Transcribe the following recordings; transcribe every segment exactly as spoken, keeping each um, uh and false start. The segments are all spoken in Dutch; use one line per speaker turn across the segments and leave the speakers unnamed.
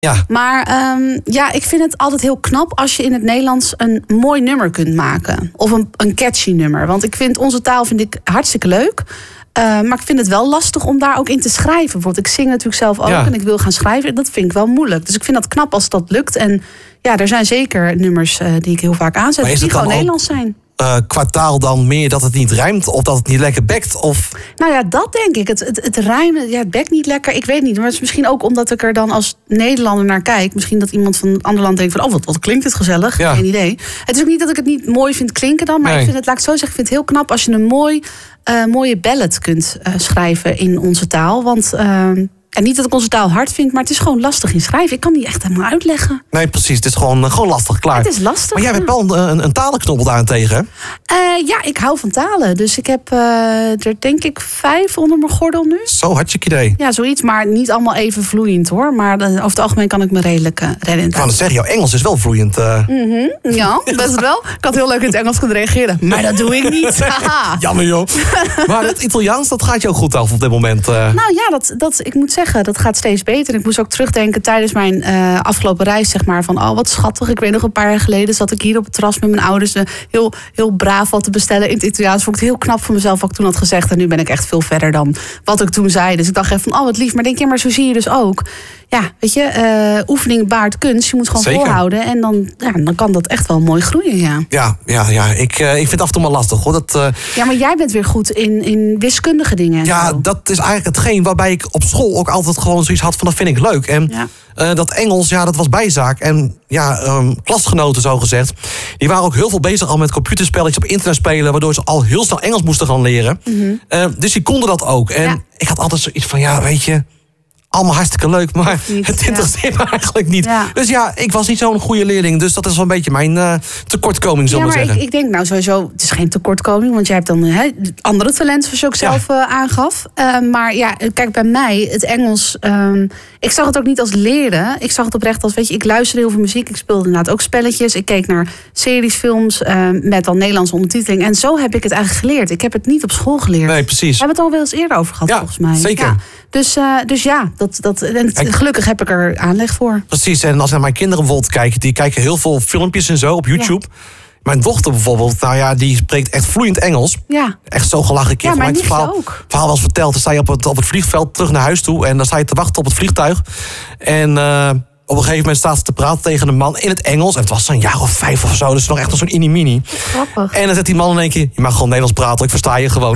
Ja.
Maar um, ja, ik vind het altijd heel knap als je in het Nederlands een mooi nummer kunt maken. Of een, een catchy nummer. Want ik vind onze taal vind ik hartstikke leuk. Uh, maar ik vind het wel lastig om daar ook in te schrijven. Bijvoorbeeld, ik zing natuurlijk zelf ook ja. en ik wil gaan schrijven. Dat vind ik wel moeilijk. Dus ik vind dat knap als dat lukt. En ja, er zijn zeker nummers uh, die ik heel vaak aanzet. Die gewoon Nederlands zijn.
Uh, qua taal dan meer dat het niet rijmt of dat het niet lekker bekt? Of...
Nou ja, dat denk ik. Het, het, het rijmen, ja, het bekt niet lekker. Ik weet niet. Maar het is misschien ook omdat ik er dan als Nederlander naar kijk. Misschien dat iemand van een ander land denkt van... oh, wat, wat klinkt het gezellig. Ja. Geen idee. Het is ook niet dat ik het niet mooi vind klinken dan. Maar nee. ik vind het, laat ik zo zeggen, ik vind het heel knap als je een mooi, uh, mooie ballad kunt uh, schrijven in onze taal. Want... Uh, En niet dat ik onze taal hard vind, maar het is gewoon lastig in schrijven. Ik kan die echt helemaal uitleggen.
Nee, precies. Het is gewoon, gewoon lastig, klaar.
Het is lastig.
Maar jij hebt wel een, een, een talenknobbel daarentegen, hè?
Uh, ja, ik hou van talen. Dus ik heb uh, er denk ik vijf onder mijn gordel nu.
Zo, hartstikke idee.
Ja, zoiets. Maar niet allemaal even vloeiend, hoor. Maar uh, over het algemeen kan ik me redelijk uh, redden.
Ik kan het zeggen, jouw Engels is wel vloeiend. Uh...
Mm-hmm. Ja, best wel. Ik had heel leuk in het Engels kunnen reageren. Maar dat doe ik niet.
Jammer, joh. Maar het Italiaans, dat gaat jou goed af op dit moment. Uh...
Nou ja, dat, dat, ik moet zeggen, dat gaat steeds beter. Ik moest ook terugdenken tijdens mijn uh, afgelopen reis, zeg maar, van oh, wat schattig. Ik weet nog, een paar jaar geleden zat ik hier op het terras met mijn ouders uh, heel, heel braaf wat te bestellen in het Italiaans. Vond ik het heel knap van mezelf wat ik toen had gezegd. En nu ben ik echt veel verder dan wat ik toen zei. Dus ik dacht echt van, oh, wat lief. Maar denk je, maar zo zie je dus ook. Ja, weet je, uh, oefening baart kunst. Je moet gewoon Zeker. volhouden. En dan, ja, dan kan dat echt wel mooi groeien, ja.
Ja, ja, ja. Ik, uh, ik vind het af en toe maar lastig, hoor. Dat, uh...
Ja, maar jij bent weer goed in, in wiskundige dingen.
Ja,
zo.
Dat is eigenlijk hetgeen waarbij ik op school ook altijd gewoon zoiets had van, dat vind ik leuk. En ja. uh, dat Engels, ja, dat was bijzaak. En ja, um, klasgenoten, zo gezegd, die waren ook heel veel bezig al met computerspelletjes op internet spelen, waardoor ze al heel snel Engels moesten gaan leren. Mm-hmm. Uh, dus die konden dat ook. En ja. ik had altijd zoiets van, ja, weet je, allemaal hartstikke leuk, maar niet, het interesseert ja. me eigenlijk niet. Ja. Dus ja, ik was niet zo'n goede leerling. Dus dat is wel een beetje mijn uh, tekortkoming, zullen we
ja, maar
zeggen.
Ik, ik denk nou sowieso, het is geen tekortkoming, want jij hebt dan he, andere talenten, zoals je ook zelf ja. uh, aangaf. Uh, maar ja, kijk, bij mij, het Engels, um, ik zag het ook niet als leren. Ik zag het oprecht als, weet je, ik luisterde heel veel muziek. Ik speelde inderdaad ook spelletjes. Ik keek naar series, films uh, met dan Nederlandse ondertiteling. En zo heb ik het eigenlijk geleerd. Ik heb het niet op school geleerd.
Nee, precies.
We hebben het al wel eens eerder over gehad,
ja,
volgens mij.
Zeker.
Ja. Dus, uh, dus ja, dat, dat, en het, en, gelukkig heb ik er aanleg voor.
Precies, en als ik naar mijn kinderen bijvoorbeeld kijk, die kijken heel veel filmpjes en zo op YouTube. Ja. Mijn dochter bijvoorbeeld, nou ja, die spreekt echt vloeiend Engels.
Ja.
Echt zo gelachen. Ik
ja, mijn
het verhaal,
ook.
verhaal was verteld. Dan sta je op het, op het vliegveld terug naar huis toe en dan sta je te wachten op het vliegtuig. En uh, op een gegeven moment staat ze te praten tegen een man in het Engels. En het was zo'n jaar of vijf of zo, dus nog echt zo'n inimini.
Grappig.
En dan zegt die man in één keer, je mag gewoon Nederlands praten, ik versta je gewoon.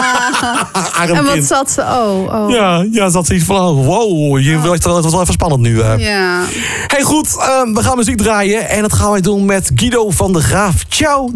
En wat zat ze? Oh, oh.
Ja, ja, zat ze iets van, oh, wow, je, oh. het was wel even spannend nu. Uh.
Ja.
Hey, goed, uh, we gaan muziek draaien en dat gaan wij doen met Guido van der Graaf. Ciao.